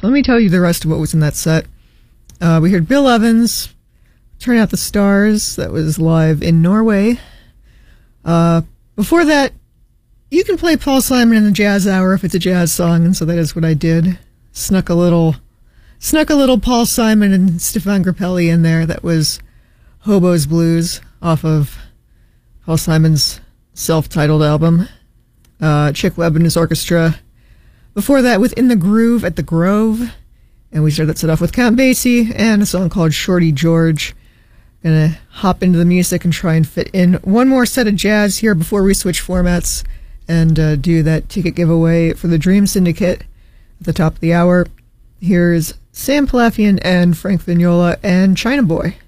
let me tell you the rest of what was in that set. We heard Bill Evans, Turn Out the Stars. That was live in Norway. Before that, you can play Paul Simon in the Jazz Hour if it's a jazz song, and so that is what I did. Snuck a little Paul Simon and Stefan Grappelli in there. That was Hobo's Blues off of Paul Simon's self-titled album. Chick Webb and his orchestra. Before that, Within the Groove at the Grove. And we started that set off with Count Basie and a song called Shorty George. Gonna hop into the music and try and fit in one more set of jazz here before we switch formats and do that ticket giveaway for the Dream Syndicate at the top of the hour. Here's Sam Palafian and Frank Vignola and China Boy.